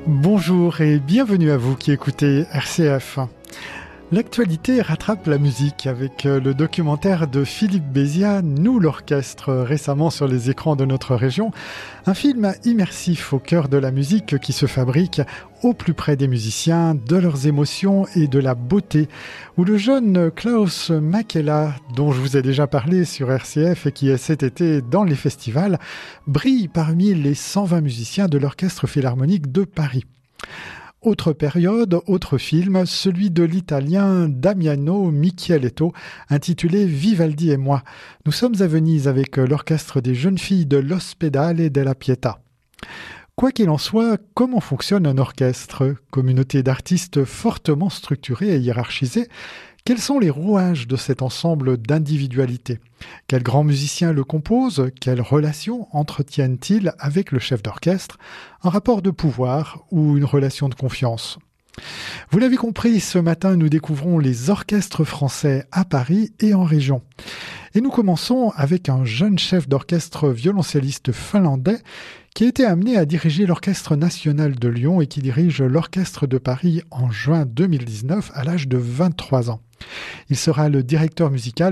Bonjour et bienvenue à vous qui écoutez RCF. L'actualité rattrape la musique avec le documentaire de Philippe Béziat, Nous l'orchestre, récemment sur les écrans de notre région. Un film immersif au cœur de la musique qui se fabrique au plus près des musiciens, de leurs émotions et de la beauté. Où le jeune Klaus Makela, dont je vous ai déjà parlé sur RCF et qui est cet été dans les festivals, brille parmi les 120 musiciens de l'Orchestre Philharmonique de Paris. Autre période, autre film, celui de l'italien Damiano Micheletto, intitulé Vivaldi et moi. Nous sommes à Venise avec l'orchestre des jeunes filles de l'Ospedale della Pietà. Quoi qu'il en soit, comment fonctionne un orchestre? Communauté d'artistes fortement structurée et hiérarchisée. Quels sont les rouages de cet ensemble d'individualités? Quels grands musiciens le composent? Quelles relations entretiennent-ils avec le chef d'orchestre? Un rapport de pouvoir ou une relation de confiance? Vous l'avez compris, ce matin, nous découvrons les orchestres français à Paris et en région. Et nous commençons avec un jeune chef d'orchestre violoncelliste finlandais qui a été amené à diriger l'Orchestre national de Lyon et qui dirige l'Orchestre de Paris en juin 2019 à l'âge de 23 ans. Il sera le directeur musical